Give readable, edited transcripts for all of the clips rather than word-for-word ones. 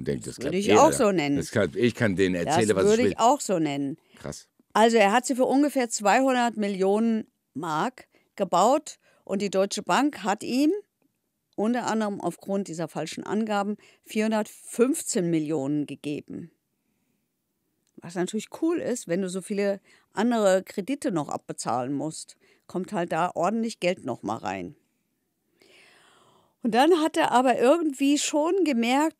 Und denkt, das würde klappt ich auch so nennen. Ich kann denen erzählen, Das was ich würde will. ich auch so nennen. Krass. Also er hat sie für ungefähr 200 Millionen Mark gebaut und die Deutsche Bank hat ihm unter anderem aufgrund dieser falschen Angaben 415 Millionen gegeben. Was natürlich cool ist, wenn du so viele andere Kredite noch abbezahlen musst, kommt halt da ordentlich Geld noch mal rein. Und dann hat er aber irgendwie schon gemerkt,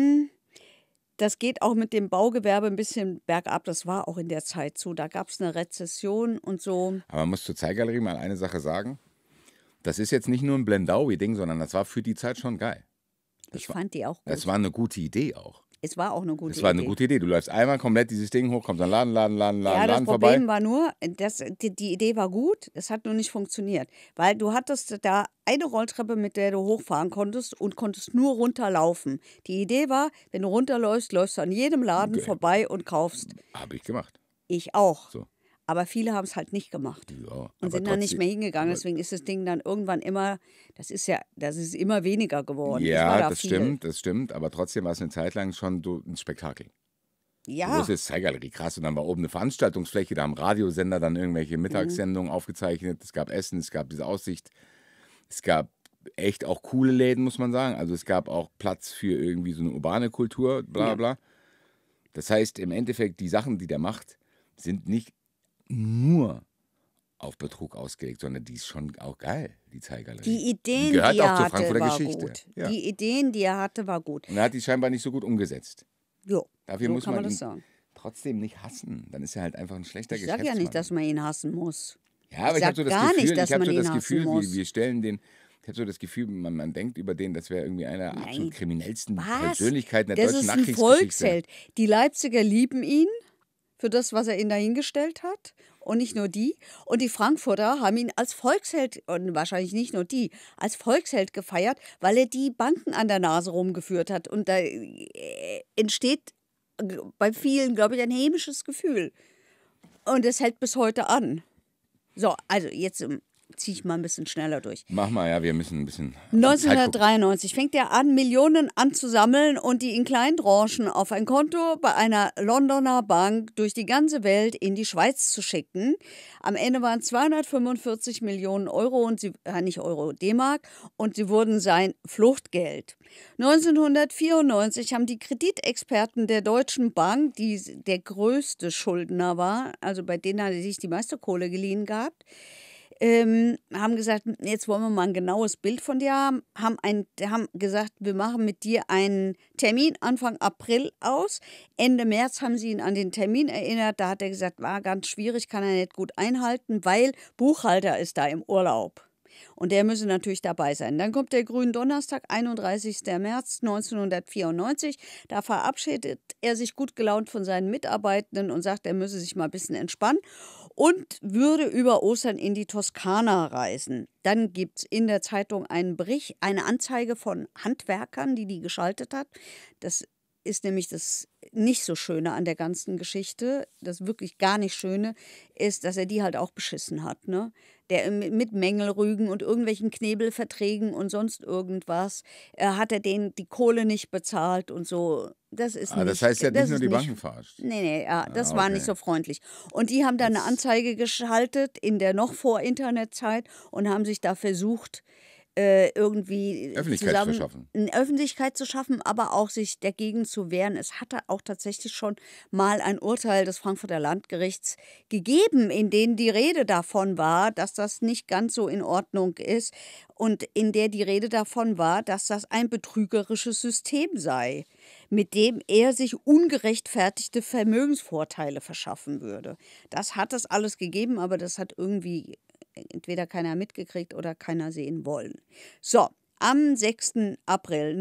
das geht auch mit dem Baugewerbe ein bisschen bergab. Das war auch in der Zeit so. Da gab es eine Rezession und so. Aber man muss zur Zeitgalerie mal eine Sache sagen. Das ist jetzt nicht nur ein Blendaui-Ding, sondern das war für die Zeit schon geil. Ich fand die auch gut. Das war eine gute Idee auch. Es war auch eine gute Idee. Das war eine gute Idee. Du läufst einmal komplett dieses Ding hoch, kommst an Laden Ja, das vorbei. Problem war nur, die Idee war gut, es hat nur nicht funktioniert. Weil du hattest da eine Rolltreppe, mit der du hochfahren konntest und konntest nur runterlaufen. Die Idee war, wenn du runterläufst, läufst du an jedem Laden vorbei und kaufst. Habe ich gemacht. Ich auch. So. Aber viele haben es halt nicht gemacht. Ja, und sind dann nicht mehr hingegangen. Deswegen ist das Ding dann irgendwann immer, das ist immer weniger geworden. Ja, das stimmt. Aber trotzdem war es eine Zeit lang schon ein Spektakel. Ja. Das ist Zeitgalerie, krass. Und dann war oben eine Veranstaltungsfläche, da haben Radiosender dann irgendwelche Mittagssendungen aufgezeichnet. Es gab Essen, es gab diese Aussicht. Es gab echt auch coole Läden, muss man sagen. Also es gab auch Platz für irgendwie so eine urbane Kultur, bla bla. Das heißt, im Endeffekt, die Sachen, die der macht, sind nicht nur auf Betrug ausgelegt, sondern die ist schon auch geil, die Zeitgalerie. Die Ideen, die gehört die auch er zur hatte, Frankfurter war Geschichte. gut. Ja. Die Ideen, die er hatte, war gut. Und er hat die scheinbar nicht so gut umgesetzt. Jo, Dafür so muss kann man man das ihn sagen. trotzdem nicht hassen. Dann ist er halt einfach ein schlechter Ich Geschäftsmann. sage ja nicht, dass man ihn hassen muss. Ja, aber ich sag habe so das gar Gefühl, nicht, dass man ihn hassen muss. wir stellen den. Ich habe so das Gefühl, man denkt über den, das wäre irgendwie einer der absolut kriminellsten Persönlichkeiten der deutschen Nachkriegsgeschichte. Das ist ein Volksheld. Die Leipziger lieben ihn für das, was er ihnen dahingestellt hat. Und nicht nur die. Und die Frankfurter haben ihn als Volksheld, und wahrscheinlich nicht nur die, als Volksheld gefeiert, weil er die Banken an der Nase rumgeführt hat. Und da entsteht bei vielen, glaube ich, ein hämisches Gefühl. Und es hält bis heute an. So, also jetzt ziehe ich mal ein bisschen schneller durch. Mach mal, ja, wir müssen ein bisschen. 1993 fängt er an, Millionen anzusammeln und die in kleinen Tranchen auf ein Konto bei einer Londoner Bank durch die ganze Welt in die Schweiz zu schicken. Am Ende waren 245 Millionen Euro und nicht Euro, D-Mark, und sie wurden sein Fluchtgeld. 1994 haben die Kreditexperten der Deutschen Bank, die der größte Schuldner war, also bei denen hat er sich die meiste Kohle geliehen gehabt, haben gesagt, jetzt wollen wir mal ein genaues Bild von dir haben, haben gesagt, wir machen mit dir einen Termin Anfang April aus. Ende März haben sie ihn an den Termin erinnert, da hat er gesagt, war ganz schwierig, kann er nicht gut einhalten, weil Buchhalter ist da im Urlaub. Und der müsse natürlich dabei sein. Dann kommt der Gründonnerstag, 31. März 1994. Da verabschiedet er sich gut gelaunt von seinen Mitarbeitenden und sagt, er müsse sich mal ein bisschen entspannen und würde über Ostern in die Toskana reisen. Dann gibt es in der Zeitung einen Bericht, eine Anzeige von Handwerkern, die geschaltet hat. Das ist nämlich das nicht so Schöne an der ganzen Geschichte, das wirklich gar nicht Schöne, ist, dass er die halt auch beschissen hat, ne? Der mit Mängelrügen und irgendwelchen Knebelverträgen und sonst irgendwas, hat er denen die Kohle nicht bezahlt und so. Das ist nicht, das heißt, er hat nicht nur die Banken verarscht. Nee, das war nicht so freundlich. Und die haben dann eine Anzeige geschaltet in der noch vor Internetzeit und haben sich da versucht, irgendwie Öffentlichkeit zu schaffen, aber auch sich dagegen zu wehren. Es hatte auch tatsächlich schon mal ein Urteil des Frankfurter Landgerichts gegeben, in dem die Rede davon war, dass das nicht ganz so in Ordnung ist und in der die Rede davon war, dass das ein betrügerisches System sei, mit dem er sich ungerechtfertigte Vermögensvorteile verschaffen würde. Das hat es alles gegeben, aber das hat irgendwie entweder keiner mitgekriegt oder keiner sehen wollen. So, am 6. April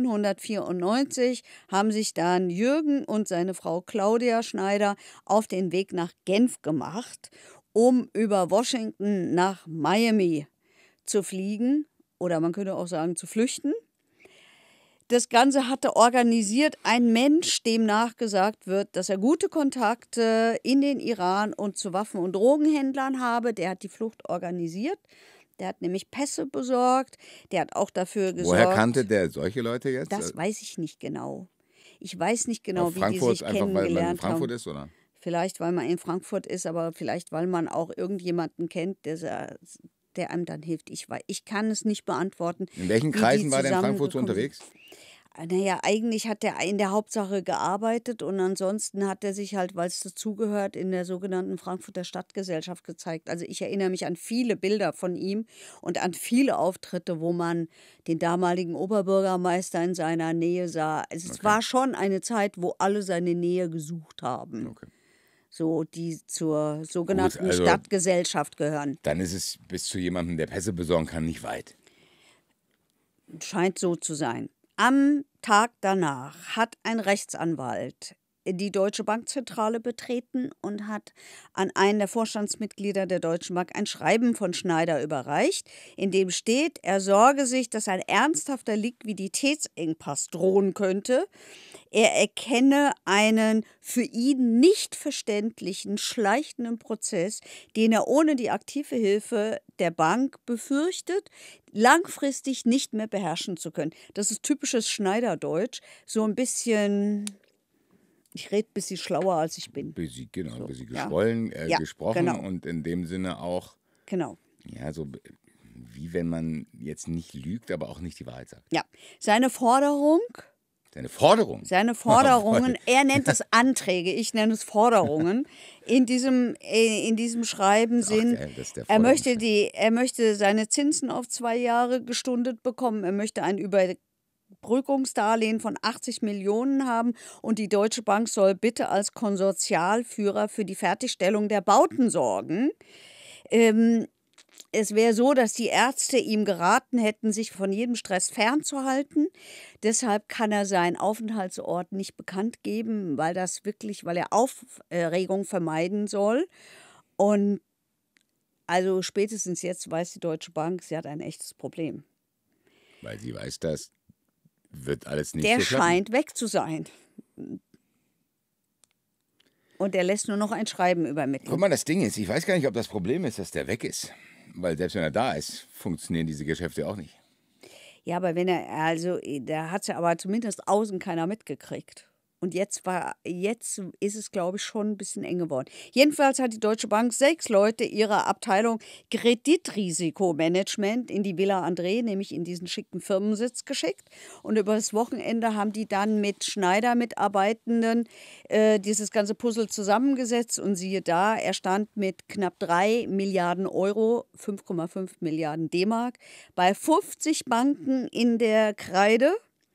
1994 haben sich dann Jürgen und seine Frau Claudia Schneider auf den Weg nach Genf gemacht, um über Washington nach Miami zu fliegen oder man könnte auch sagen zu flüchten. Das Ganze hatte organisiert ein Mensch, dem nachgesagt wird, dass er gute Kontakte in den Iran und zu Waffen- und Drogenhändlern habe. Der hat die Flucht organisiert. Der hat nämlich Pässe besorgt. Der hat auch dafür gesorgt. Woher kannte der solche Leute jetzt? Das weiß ich nicht genau. Ich weiß nicht genau, Auf wie die Frankfurt, sich einfach weil man in kennengelernt Frankfurt haben. ist, oder? Vielleicht, weil man in Frankfurt ist, aber vielleicht, weil man auch irgendjemanden kennt, der einem dann hilft. Ich kann es nicht beantworten, In welchen wie die Kreisen war der in Frankfurt so zusammengekommen sind. unterwegs? Naja, eigentlich hat er in der Hauptsache gearbeitet und ansonsten hat er sich halt, weil es dazugehört, in der sogenannten Frankfurter Stadtgesellschaft gezeigt. Also ich erinnere mich an viele Bilder von ihm und an viele Auftritte, wo man den damaligen Oberbürgermeister in seiner Nähe sah. Also es Okay. war schon eine Zeit, wo alle seine Nähe gesucht haben, Okay. so die zur sogenannten also- Stadtgesellschaft gehören. Dann ist es bis zu jemandem, der Pässe besorgen kann, nicht weit. Scheint so zu sein. Am Tag danach hat ein Rechtsanwalt die Deutsche Bankzentrale betreten und hat an einen der Vorstandsmitglieder der Deutschen Bank ein Schreiben von Schneider überreicht, in dem steht, er sorge sich, dass ein ernsthafter Liquiditätsengpass drohen könnte. Er erkenne einen für ihn nicht verständlichen, schleichenden Prozess, den er ohne die aktive Hilfe der Bank befürchtet, langfristig nicht mehr beherrschen zu können. Das ist typisches Schneiderdeutsch, so ein bisschen, ich rede ein bisschen schlauer, als ich bin. Bisschen, genau, ein bisschen ja. geschwollen, Ja, gesprochen genau. und in dem Sinne auch, Genau. ja, so wie wenn man jetzt nicht lügt, aber auch nicht die Wahrheit sagt. Ja. Seine Forderung, Seine Forderung. Forderungen, er nennt es Anträge, ich nenne es Forderungen, in diesem Schreiben sind, Das ist der er möchte, Forderungsschritt. er möchte seine Zinsen auf 2 Jahre gestundet bekommen, er möchte ein Überbrückungsdarlehen von 80 Millionen haben und die Deutsche Bank soll bitte als Konsortialführer für die Fertigstellung der Bauten sorgen. Es wäre so, dass die Ärzte ihm geraten hätten, sich von jedem Stress fernzuhalten. Deshalb kann er seinen Aufenthaltsort nicht bekannt geben, weil er Aufregung vermeiden soll. Und also spätestens jetzt weiß die Deutsche Bank, sie hat ein echtes Problem. Weil sie weiß, das wird alles nicht Der so klappen. scheint weg zu sein. Und er lässt nur noch ein Schreiben übermitteln. Guck mal, das Ding ist, ich weiß gar nicht, ob das Problem ist, dass der weg ist. Weil selbst wenn er da ist, funktionieren diese Geschäfte auch nicht. Ja, aber da hat es ja aber zumindest außen keiner mitgekriegt. Und jetzt ist es, glaube ich, schon ein bisschen eng geworden. Jedenfalls hat die Deutsche Bank 6 Leute ihrer Abteilung Kreditrisikomanagement in die Villa André, nämlich in diesen schicken Firmensitz geschickt. Und über das Wochenende haben die dann mit Schneider-Mitarbeitenden dieses ganze Puzzle zusammengesetzt. Und siehe da, er stand mit knapp 3 Milliarden Euro, 5,5 Milliarden D-Mark, bei 50 Banken in der Kreide.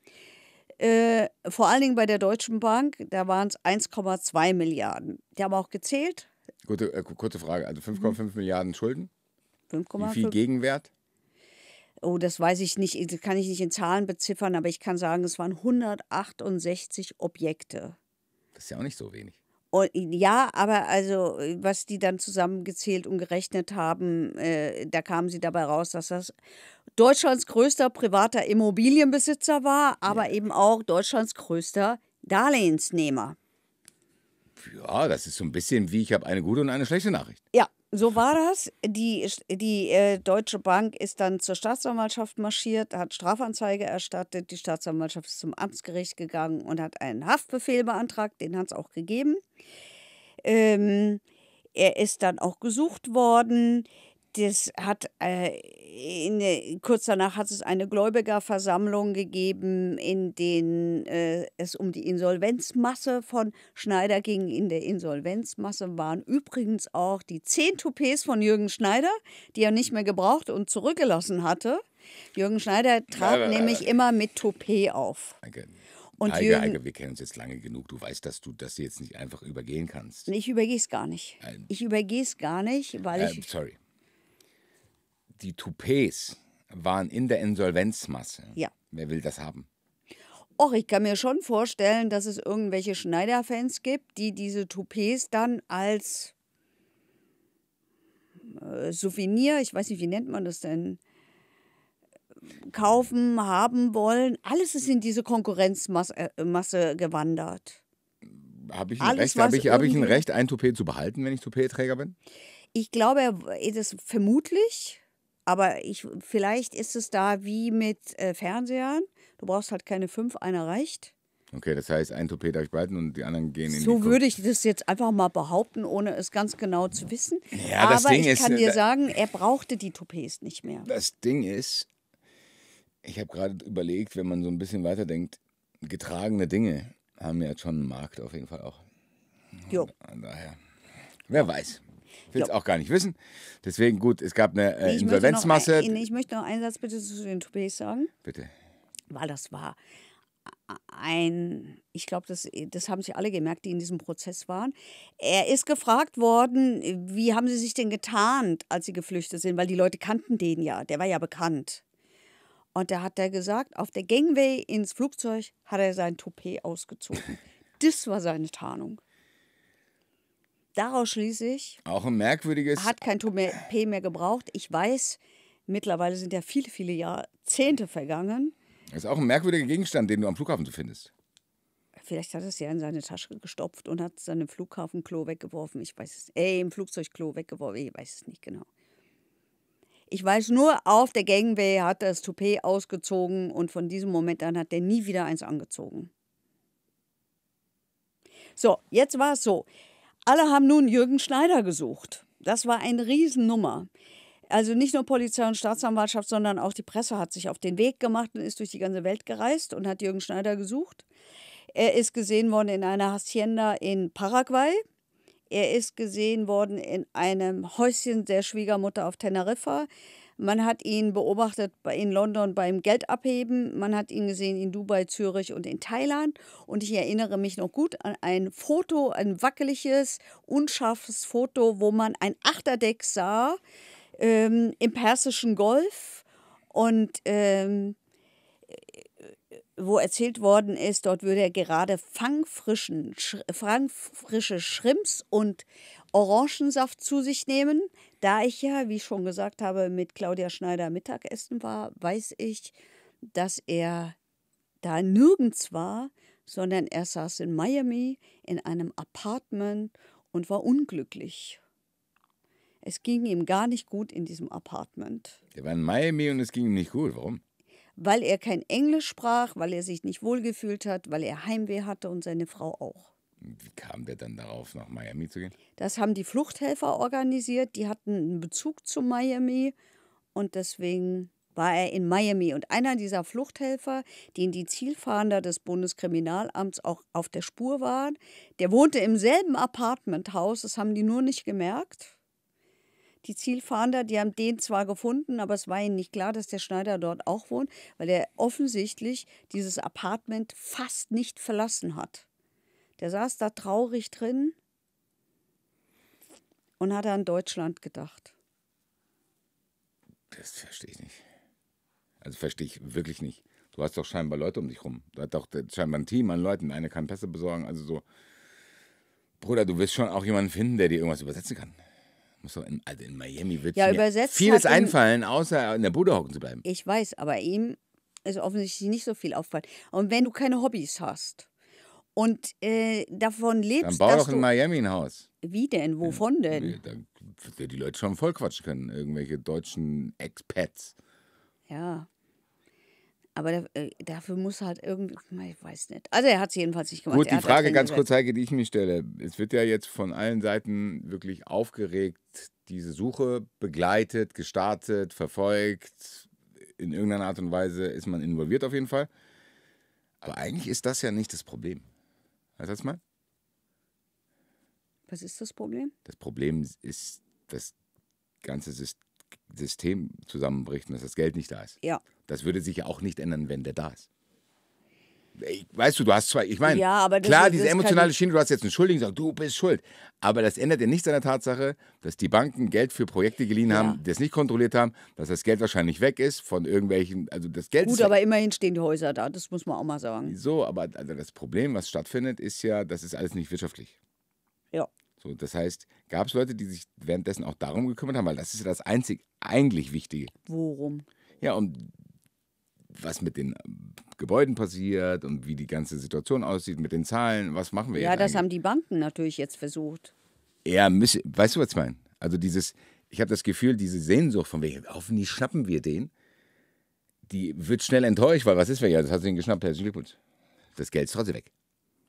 Vor allen Dingen bei der Deutschen Bank, da waren es 1,2 Milliarden. Die haben auch gezählt. Kurze Frage, also 5,5 Milliarden Schulden? Wie 5,5. viel Gegenwert? Oh, das weiß ich nicht, das kann ich nicht in Zahlen beziffern, aber ich kann sagen, es waren 168 Objekte. Das ist ja auch nicht so wenig. Und, ja, aber also, was die dann zusammengezählt und gerechnet haben, da kamen sie dabei raus, dass das Deutschlands größter privater Immobilienbesitzer war, aber eben auch Deutschlands größter Darlehensnehmer. Ja, das ist so ein bisschen wie, ich habe eine gute und eine schlechte Nachricht. Ja, so war das. Die Deutsche Bank ist dann zur Staatsanwaltschaft marschiert, hat Strafanzeige erstattet. Die Staatsanwaltschaft ist zum Amtsgericht gegangen und hat einen Haftbefehl beantragt. Den hat es auch gegeben. Er ist dann auch gesucht worden. Kurz danach hat es eine Gläubigerversammlung gegeben, in denen es um die Insolvenzmasse von Schneider ging. In der Insolvenzmasse waren übrigens auch die 10 Toupets von Jürgen Schneider, die er nicht mehr gebraucht und zurückgelassen hatte. Jürgen Schneider trat nämlich immer mit Toupet auf. Und Heike, wir kennen uns jetzt lange genug. Du weißt, dass du das jetzt nicht einfach übergehen kannst. Ich übergehe es gar nicht. Weil Sorry. Die Toupets waren in der Insolvenzmasse. Ja. Wer will das haben? Och, ich kann mir schon vorstellen, dass es irgendwelche Schneider-Fans gibt, die diese Toupets dann als Souvenir, ich weiß nicht, wie nennt man das denn, kaufen, haben wollen. Alles ist in diese Konkurrenzmasse gewandert. Habe ich Alles, ein Recht, was hab ich ein irgendwie- Recht, ein Toupet zu behalten, wenn ich Toupet-Träger bin? Ich glaube, das vermutlich, aber vielleicht ist es da wie mit Fernsehern. Du brauchst halt keine 5, einer reicht. Okay, das heißt, ein Toupet darf ich behalten und die anderen gehen in die So würde ich das jetzt einfach mal behaupten, ohne es ganz genau zu wissen. Ja, das Aber Ding ich ist, kann dir sagen, er brauchte die Toupets nicht mehr. Das Ding ist, ich habe gerade überlegt, wenn man so ein bisschen weiterdenkt, getragene Dinge haben ja jetzt schon einen Markt auf jeden Fall auch. Jo. Von daher, wer weiß. Ich will es Jo. auch gar nicht wissen. Deswegen gut, es gab eine Ich Insolvenzmasse. ich möchte noch einen Satz bitte zu den Toupets sagen, Bitte. weil das war ich glaube, das haben sich alle gemerkt, die in diesem Prozess waren. Er ist gefragt worden, wie haben Sie sich denn getarnt, als Sie geflüchtet sind, weil die Leute kannten den ja, der war ja bekannt. Und da hat er gesagt, auf der Gangway ins Flugzeug hat er sein Toupet ausgezogen. Das war seine Tarnung. Daraus schließe ich, Auch ein merkwürdiges. er hat kein Toupet mehr gebraucht. Ich weiß, mittlerweile sind ja viele, viele Jahrzehnte vergangen. Ist auch ein merkwürdiger Gegenstand, den du am Flughafen so findest. Vielleicht hat er es ja in seine Tasche gestopft und hat es dann im Flughafenklo weggeworfen. Ich weiß es. Im Flugzeugklo weggeworfen. Ich weiß es nicht genau. Ich weiß nur, auf der Gangway hat er das Toupet ausgezogen und von diesem Moment an hat er nie wieder eins angezogen. So, jetzt war es so. Alle haben nun Jürgen Schneider gesucht. Das war eine Riesennummer. Also nicht nur Polizei und Staatsanwaltschaft, sondern auch die Presse hat sich auf den Weg gemacht und ist durch die ganze Welt gereist und hat Jürgen Schneider gesucht. Er ist gesehen worden in einer Hacienda in Paraguay. Er ist gesehen worden in einem Häuschen der Schwiegermutter auf Teneriffa. Man hat ihn beobachtet in London beim Geldabheben. Man hat ihn gesehen in Dubai, Zürich und in Thailand. Und ich erinnere mich noch gut an ein Foto, ein wackeliges, unscharfes Foto, wo man ein Achterdeck sah im Persischen Golf. Und wo erzählt worden ist, dort würde er gerade fangfrische Shrimps und Orangensaft zu sich nehmen. Da ich ja, wie ich schon gesagt habe, mit Claudia Schneider Mittagessen war, weiß ich, dass er da nirgends war, sondern er saß in Miami in einem Apartment und war unglücklich. Es ging ihm gar nicht gut in diesem Apartment. Der war in Miami und es ging ihm nicht gut. Warum? Weil er kein Englisch sprach, weil er sich nicht wohlgefühlt hat, weil er Heimweh hatte und seine Frau auch. Wie kam der dann darauf, nach Miami zu gehen? Das haben die Fluchthelfer organisiert, die hatten einen Bezug zu Miami und deswegen war er in Miami. Und einer dieser Fluchthelfer, den die Zielfahnder des Bundeskriminalamts auch auf der Spur waren, der wohnte im selben Apartmenthaus, das haben die nur nicht gemerkt. Die Zielfahnder, die haben den zwar gefunden, aber es war ihnen nicht klar, dass der Schneider dort auch wohnt, weil er offensichtlich dieses Apartment fast nicht verlassen hat. Der saß da traurig drin und hat an Deutschland gedacht. Das verstehe ich nicht. Also verstehe ich wirklich nicht. Du hast doch scheinbar Leute um dich rum. Du hast doch scheinbar ein Team an Leuten. Einer kann Pässe besorgen. Also so, Bruder, du wirst schon auch jemanden finden, der dir irgendwas übersetzen kann. Also in Miami wird Ja, mir übersetzt vieles hat ihm- einfallen, außer in der Bude hocken zu bleiben. Ich weiß, aber ihm ist offensichtlich nicht so viel aufgefallen. Und wenn du keine Hobbys hast und davon Dann lebst, bau dass doch in Miami ein Haus. Wie denn? Wovon denn? Nee, da wird die Leute schon voll quatschen können. Irgendwelche deutschen Expats. Ja. Aber dafür muss halt ich weiß nicht. Also er hat es jedenfalls nicht gemacht. Gut, Er die hat da Frage drin ganz kurz, gesessen. Heike, die ich mir stelle. Es wird ja jetzt von allen Seiten wirklich aufgeregt, diese Suche begleitet, gestartet, verfolgt. In irgendeiner Art und Weise ist man involviert auf jeden Fall. Aber eigentlich ist das ja nicht das Problem. Weißt du, was ich meine? Was ist das Problem? Das Problem ist, dass das ganze System zusammenbricht und dass das Geld nicht da ist. Ja. Das würde sich ja auch nicht ändern, wenn der da ist. Weißt du, du hast zwei, ich meine, Ja, aber das klar, ist- diese das kann emotionale ich- Schiene, du hast jetzt einen Schuldigen, sagst, du bist schuld. Aber das ändert ja nichts an der Tatsache, dass die Banken Geld für Projekte geliehen haben, das nicht kontrolliert haben, dass das Geld wahrscheinlich weg ist von irgendwelchen, also das Geld Gut, ist aber immerhin stehen die Häuser da, das muss man auch mal sagen. so, aber also das Problem, was stattfindet, ist ja, das ist alles nicht wirtschaftlich. Ja. So, das heißt, gab es Leute, die sich währenddessen auch darum gekümmert haben, weil das ist ja das einzig eigentlich Wichtige. Worum? Ja, um was mit den Gebäuden passiert und wie die ganze Situation aussieht mit den Zahlen, was machen wir Ja, jetzt das eigentlich? haben die Banken natürlich jetzt versucht. Weißt du, was ich meine? Also ich habe das Gefühl, diese Sehnsucht von wegen, hoffentlich schnappen wir den, die wird schnell enttäuscht, weil was ist, wenn ja, das hat sie ihn geschnappt, herzlichen Glückwunsch. das Geld ist trotzdem weg.